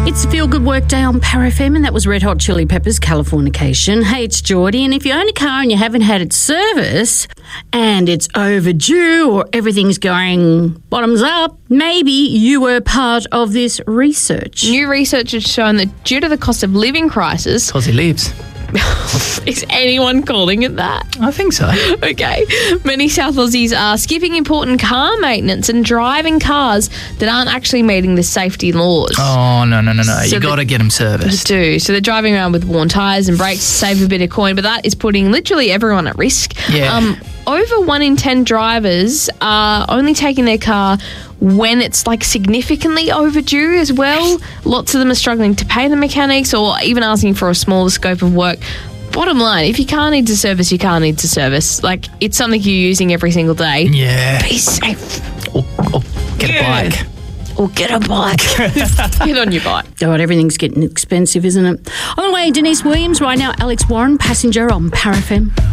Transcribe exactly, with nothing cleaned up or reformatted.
It's a feel-good work day on Power F M, and that was Red Hot Chili Peppers, Californication. Hey, it's Geordie, and if you own a car and you haven't had it service and it's overdue or everything's going bottoms up, maybe you were part of this research. New research has shown that due to the cost of living crisis... Because he lives. Is anyone calling it that? I think so. Okay. Many South Aussies are skipping important car maintenance and driving cars that aren't actually meeting the safety laws. Oh, no, no, no, no. So you got to get them serviced. You do. So they're driving around with worn tyres and brakes to save a bit of coin, but that is putting literally everyone at risk. Yeah. Um, over one in ten drivers are only taking their car when it's like significantly overdue as well. Lots of them are struggling to pay the mechanics or even asking for a smaller scope of work. Bottom line, if your car needs a service, your car needs a service. Like, it's something you're using every single day. Yeah. Be safe. Or, or get Yeah. a bike. Or get a bike. Get on your bike. God, everything's getting expensive, isn't it? On the way, Denise Williams. Right now, Alex Warren, Passenger on Power F M.